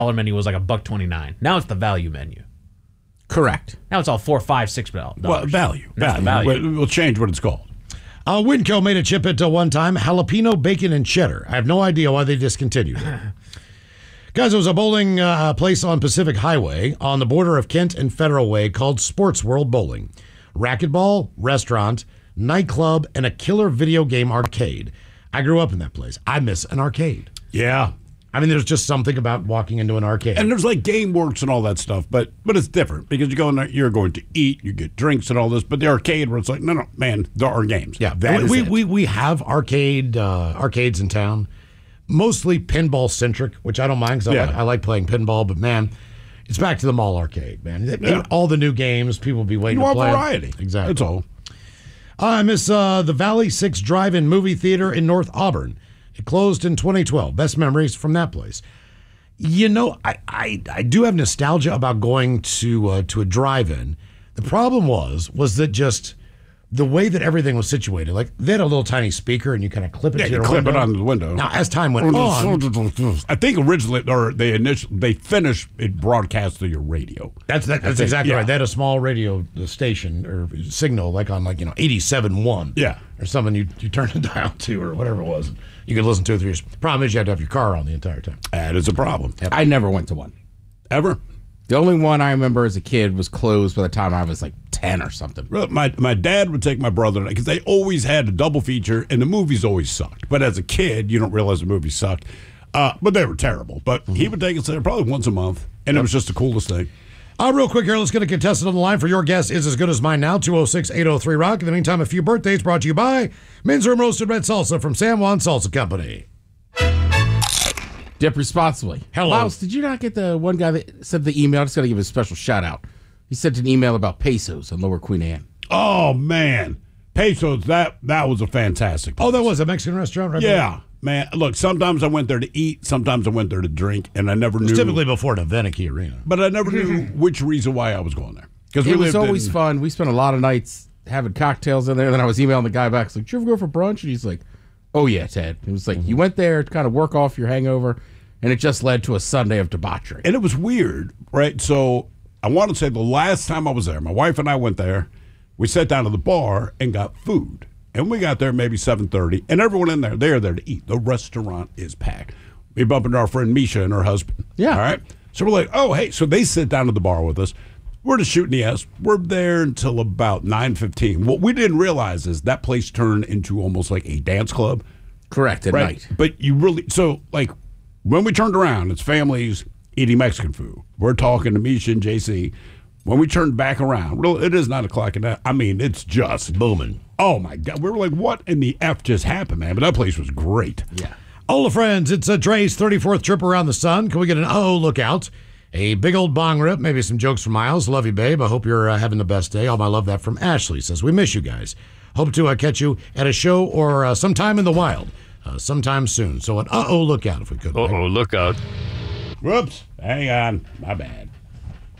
menu was like $1.29. Now it's the value menu. Correct. Now it's all $4, $5, $6. Well, value. That's the value. We'll change what it's called. Winco made a chip at one time, jalapeno, bacon, and cheddar. I have no idea why they discontinued it. Guys, there was a bowling place on Pacific Highway on the border of Kent and Federal Way called Sports World Bowling. Racquetball, restaurant, nightclub, and a killer video game arcade. I grew up in that place. I miss an arcade. Yeah. I mean, there's just something about walking into an arcade. And there's like GameWorks and all that stuff, but it's different because you go in there, you're going to eat, you get drinks and all this, but the arcade where it's like, no, man, there are games. Yeah, we have arcades in town, mostly pinball centric, which I don't mind because I like playing pinball, but man, it's back to the mall arcade, man. Yeah. All the new games, people be waiting to play. You want variety. Exactly. That's all. I miss the Valley 6 Drive-In Movie Theater in North Auburn. It closed in 2012. Best memories from that place. You know, I do have nostalgia about going to a drive-in. The problem was that just the way that everything was situated, like they had a little tiny speaker and you kind of clip it to your clip window. it on the window. Now, as time went on, I think originally, or they finished it broadcast to your radio. That's exactly right. They had a small radio station or signal, like on 87.1, yeah, or something. You turn the dial to or whatever it was. You could listen to it through your. Problem is you had to have your car on the entire time. That is a problem. I never went to one. Ever? The only one I remember as a kid was closed by the time I was like 10 or something. My dad would take my brother, because they always had a double feature, and the movies always sucked. But as a kid, you don't realize the movies sucked. But they were terrible. But he would take us there probably once a month, and it was just the coolest thing. Real quick here, let's get a contestant on the line for your guess is as good as mine now, 206-803-ROCK. In the meantime, a few birthdays brought to you by Men's Room Roasted Red Salsa from San Juan Salsa Company. Dip responsibly. Hello. Miles, did you not get the one guy that sent the email? I just got to give a special shout out. He sent an email about pesos on Lower Queen Anne. Oh, man. Pesos, that was a fantastic place. Oh, that was a Mexican restaurant, right? Yeah. Man, look, sometimes I went there to eat, sometimes I went there to drink, and I never knew. Typically before the Venike Arena. But I never knew which reason why I was going there. Because it was always fun. We spent a lot of nights having cocktails in there. And then I was emailing the guy back. It's like, did you ever go for brunch? And he's like, oh, yeah, Ted. It was like, you went there to kind of work off your hangover, and it just led to a Sunday of debauchery. And it was weird, right? So I want to say the last time I was there, my wife and I went there. We sat down at the bar and got food. And we got there maybe 7:30, and everyone in there, they're there to eat. The restaurant is packed. We bump into our friend Misha and her husband. Yeah. All right? So we're like, oh, hey. So they sit down at the bar with us. We're just shooting the ass. We're there until about 9:15. What we didn't realize is that place turned into almost like a dance club. Correct, at night. But you really, so like when we turned around, it's families eating Mexican food. We're talking to Misha and JC. When we turned back around, it is 9 o'clock at night. I mean, it's just booming. Oh, my God. We were like, what in the F just happened, man? But that place was great. Yeah. Hola, friends. It's Dre's 34th trip around the sun. Can we get an look out? A big old bong rip, maybe some jokes from Miles. Love you, babe. I hope you're having the best day. All my love, that from Ashley. Says, we miss you guys. Hope to catch you at a show or sometime in the wild. Sometime soon. So an look out if we could. Look out. Whoops. Hang on. My bad.